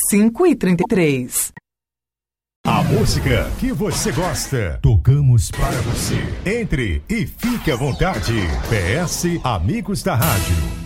5h33. A música que você gosta, tocamos para você. Entre e fique à vontade. PS Amigos da Rádio.